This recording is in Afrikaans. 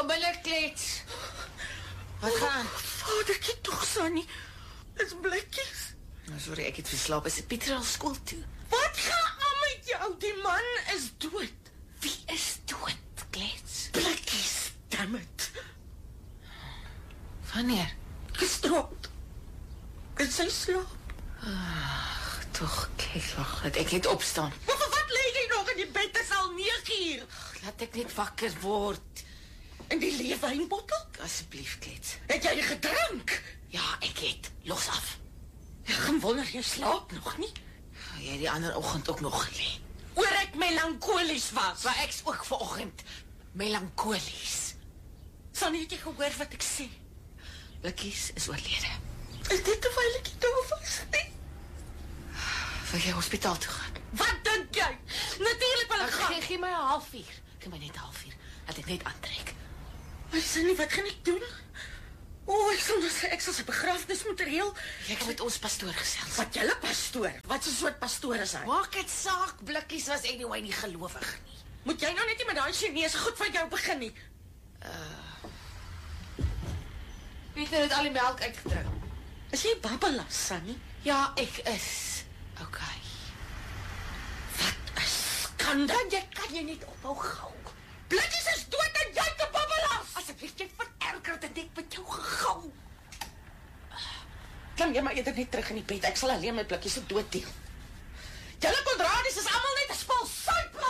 onmiddellik klets. Wat gaan? Vadertjie tog, Sannie. Dis blikkies. Nou, sorry, ek het verslaap. Is Pieter al skool toe? Wat gaan aan met jou? Die man is dood. Wie is dood, klets? Blikkies, dammit. Wanneer? Gisterand. In sy slaap. Toch, kyk, dat ek net opstaan. Maar wat lê jy nog in die bed? Dit is al 9 uur. Laat ek net wakker word. En die leefwynbottel? Asseblief, klets. Het jy gedrink? Ja, ek het. Los af. Ek gaan wonder, jy slaap nog nie? Jy het die ander oggend ook nog gelê. Oor ek melankolies was. Maar ek's ook vanoggend melankolies. Sannie, het jy gehoor wat ek sê? Blikkies is oorlede. Is dit terwyl ek hier daar was? Nee. Wil jy hospitaal toe gaan? Wat dink jy? Natuurlik wil ek gaan. Gee my 3:30. Gee my net 3:30. Laat ek net aantrek. Maar Sannie, wat gaan ek doen? Ek sal sy begrafnis moet reël. Jy kan met ons pastoor gesels. Wat julle pastoor? Wat 'n soort pastoor is hy? Maak dit saak, Blikkies was anyway nie gelowig nie. Moet jy nou net nie met daai Chinese goed van jou begin nie? Pieter het al die melk uitgedrink. Is jy babbelas, Sannie? Ja, ek is. Okay. Wat 'n skandal. Jy kan jy net ophou gou. Blikkies is dood en jy te babbelas. Asseblief, jy vererger dit net met jou gegou. Klim jy maar eerder net terug in die bed. Ek sal alleen met Blikkies se dood deel.